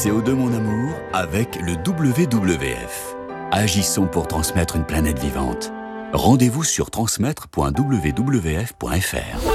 CO2 mon amour avec le WWF. Agissons pour transmettre une planète vivante. Rendez-vous sur transmettre.wwf.fr.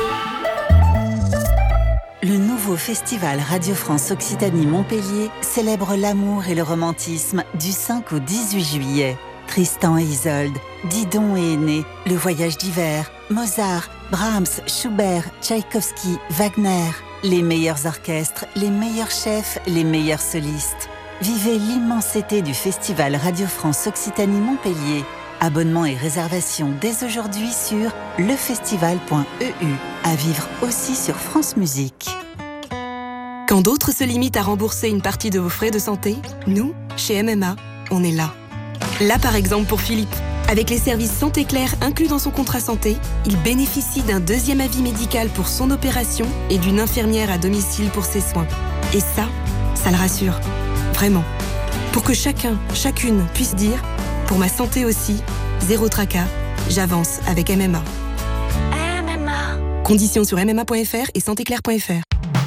Le nouveau festival Radio France Occitanie-Montpellier célèbre l'amour et le romantisme du 5 au 18 juillet. Tristan et Isolde, Didon et Aîné, Le Voyage d'hiver, Mozart, Brahms, Schubert, Tchaïkovski, Wagner. Les meilleurs orchestres, les meilleurs chefs, les meilleurs solistes. Vivez l'immensité du festival Radio France Occitanie-Montpellier. Abonnements et réservations dès aujourd'hui sur lefestival.eu. À vivre aussi sur France Musique. Quand d'autres se limitent à rembourser une partie de vos frais de santé, nous, chez MMA, on est là. Là par exemple pour Philippe. Avec les services Santé Claire inclus dans son contrat santé, il bénéficie d'un deuxième avis médical pour son opération et d'une infirmière à domicile pour ses soins. Et ça le rassure. Vraiment. Pour que chacune puisse dire « Pour ma santé aussi, zéro tracas, j'avance avec MMA ». MMA. Conditions sur mma.fr et santéclaire.fr.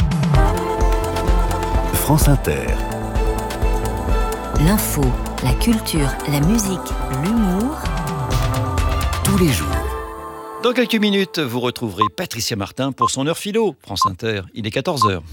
France Inter. L'info, la culture, la musique, l'humour. Tous les jours. Dans quelques minutes, vous retrouverez Patricia Martin pour son heure philo. France Inter, il est 14h.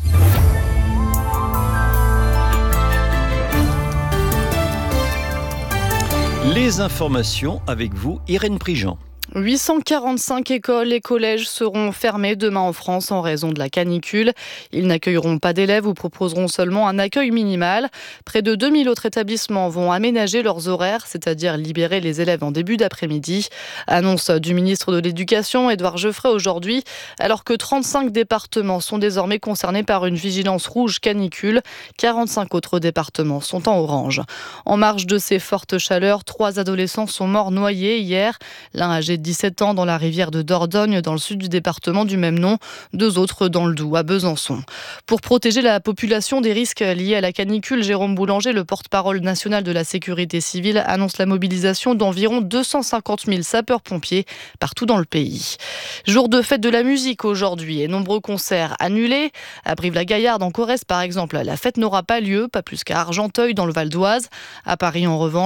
Les informations avec vous, Irène Prigent. 845 écoles et collèges seront fermés demain en France en raison de la canicule. Ils n'accueilleront pas d'élèves ou proposeront seulement un accueil minimal. Près de 2000 autres établissements vont aménager leurs horaires, c'est-à-dire libérer les élèves en début d'après-midi. Annonce du ministre de l'Éducation, Édouard Geoffroy, aujourd'hui, alors que 35 départements sont désormais concernés par une vigilance rouge canicule. 45 autres départements sont en orange. En marge de ces fortes chaleurs, 3 adolescents sont morts noyés hier. L'un âgé de 17 ans dans la rivière de Dordogne, dans le sud du département du même nom, 2 autres dans le Doubs, à Besançon. Pour protéger la population des risques liés à la canicule, Jérôme Boulanger, le porte-parole national de la sécurité civile, annonce la mobilisation d'environ 250 000 sapeurs-pompiers partout dans le pays. Jour de fête de la musique aujourd'hui et nombreux concerts annulés. À Brive-la-Gaillarde, en Corrèze par exemple, la fête n'aura pas lieu, pas plus qu'à Argenteuil dans le Val d'Oise. À Paris, en revanche,